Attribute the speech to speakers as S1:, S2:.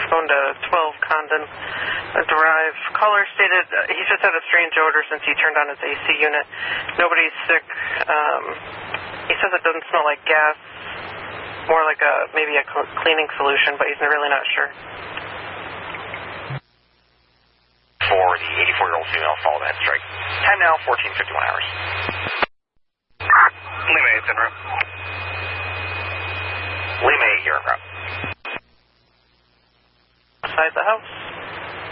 S1: phone to 12 Condon Drive. Caller stated he's just had a strange odor since he turned on his AC unit. Nobody's sick. He says it doesn't smell like gas, more like maybe a cleaning solution, but he's really not sure.
S2: For the 84-year-old female, follow that strike. Time now, 14:51 hours.
S3: Lima 8's en route.
S2: Lima 8, you're en route.
S1: Outside the house.